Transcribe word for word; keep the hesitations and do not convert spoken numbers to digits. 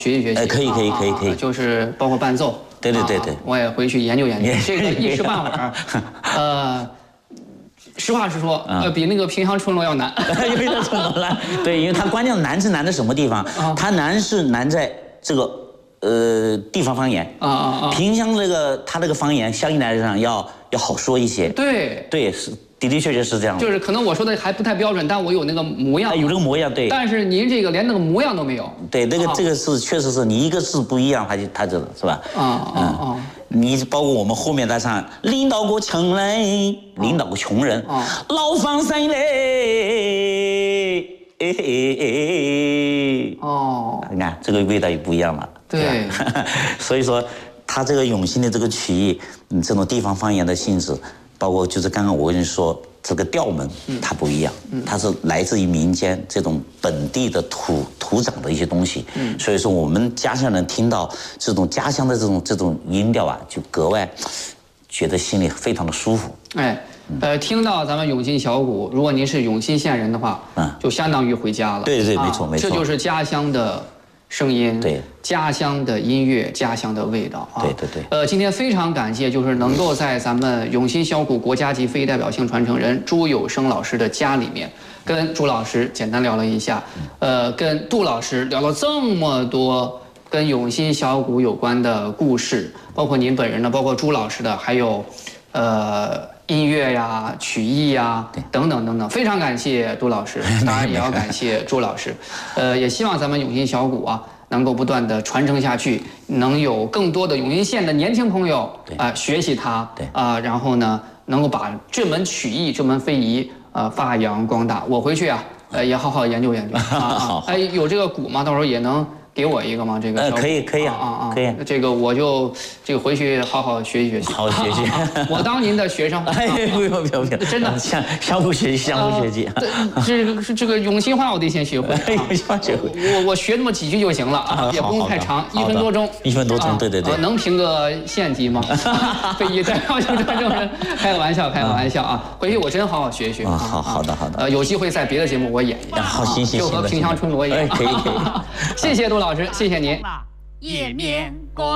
学习学习。 哎，可以可以可以可以， 就是包括伴奏。 对对对对， 我也回去研究研究。这个一时半会儿，呃。 实话实说，呃，比那个平乡春罗要难。 比那春罗难，对，因为它关键难是难在什么地方？它难是难在这个呃地方方言啊啊啊！ 萍乡这个它这个方言相对来讲要要好说一些。 对对，是的的确确是这样。 就是可能我说的还不太标准，但我有那个模样。 有这个模样，对。 但是您这个连那个模样都没有。 对，那个这个是确实是你一个字不一样，他就他知道是吧？啊啊啊！你包括我们后面在唱领导过穷人，领导过穷人，老方生嘞，哦，你看这个味道也不一样了。 对， 所以说他这个永兴的这个曲艺，嗯，这种地方方言的性质，包括就是刚刚我跟你说。 这个调门它不一样，它是来自于民间这种本地的土土长的一些东西，所以说我们家乡人听到这种家乡的这种这种音调啊，就格外觉得心里非常的舒服。 哎，呃，听到咱们永兴小鼓，如果您是永兴县人的话，嗯，就相当于回家了。 对对，没错没错， 这就是家乡的。 声音， 对家乡的音乐，家乡的味道啊！ 对对对。 呃，今天非常感谢，就是能够在咱们永兴小鼓国家级非代表性传承人朱有生老师的家里面，跟朱老师简单聊了一下，呃，跟杜老师聊了这么多跟永兴小鼓有关的故事，包括您本人的，包括朱老师的，还有，呃。 音乐呀，曲艺呀，等等等等，非常感谢杜老师，当然也要感谢朱老师，呃，也希望咱们永兴小鼓啊能够不断的传承下去，能有更多的永兴县的年轻朋友啊、呃、学习它，啊、呃，然后呢能够把这门曲艺、这门非遗啊、呃、发扬光大。我回去啊，呃也好好研究研究啊，哎，有这个鼓吗？到时候也能。 给我一个吗？这个呃，可以，可以啊， 啊啊， 可以。 这个我就这个回去好好学习学习， 好好学习。 我当您的学生。 哎，不用不用不用， 真的， 相相互学习，相互学习。 这个是这个永兴话，我得先学会。 永兴话学会。 我我学那么几句就行了啊，也不用太长，一分多钟。 一分多钟，对对对。 能评个县级吗？非遗代表性传承人，开个玩笑，开个玩笑啊！回去我真好好学一学。 啊，好好的好的。 呃，有机会在别的节目我演一演。 好，行行行。 就和萍乡春罗一样。 可以可以。 谢谢杜老师，谢谢您。 页面。